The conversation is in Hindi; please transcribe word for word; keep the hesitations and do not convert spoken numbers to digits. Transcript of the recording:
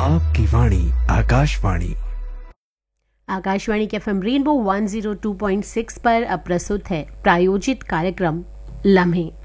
आपकी वाणी आकाशवाणी। आकाशवाणी के एफएम रेनबो एक सौ दो पॉइंट छह पर अब प्रस्तुत है प्रायोजित कार्यक्रम लम्हे।